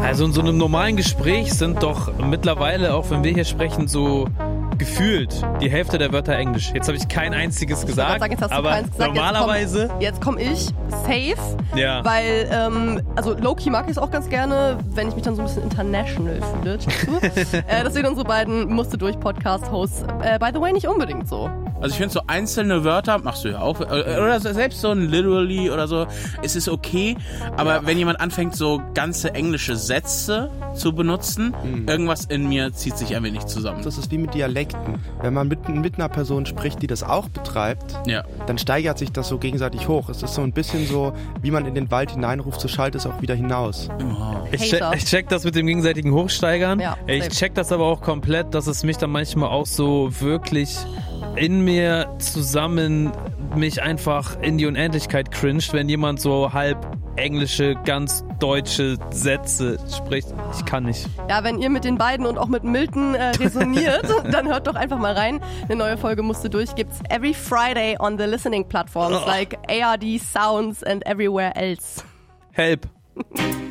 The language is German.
Also in so einem normalen Gespräch sind doch mittlerweile, auch wenn wir hier sprechen, so gefühlt die Hälfte der Wörter Englisch. Jetzt habe ich kein einziges gesagt, sagen, jetzt hast du aber keins gesagt. normalerweise... Jetzt komm ich, safe, Ja. weil, also low-key mag ich es auch ganz gerne, wenn ich mich dann so ein bisschen international fühle. Deswegen unsere beiden Musste-durch-Podcast-Hosts, by the way, nicht unbedingt so. Also ich finde so einzelne Wörter, machst du ja auch, oder selbst so ein literally oder so, ist es okay, aber wenn jemand anfängt so ganze englische Sätze zu benutzen, irgendwas in mir zieht sich ein wenig zusammen. Das ist wie mit Dialekten. Wenn man mit einer Person spricht, die das auch betreibt, Ja. dann steigert sich das so gegenseitig hoch. Es ist so ein bisschen so, wie man in den Wald hineinruft, so schallt es auch wieder hinaus. Ich Hater. check das mit dem gegenseitigen Hochsteigern. Ja, Ich safe. check das aber auch komplett, dass es mich dann manchmal auch so wirklich in mir zusammen mich einfach in die Unendlichkeit cringed, wenn jemand so halb englische, ganz deutsche Sätze spricht. Ich kann nicht. Ja, wenn ihr mit den beiden und auch mit Milton resoniert, dann hört doch einfach mal rein. Eine neue Folge Musste durch gibt's every Friday on the listening platforms like ARD Sounds and everywhere else. Help.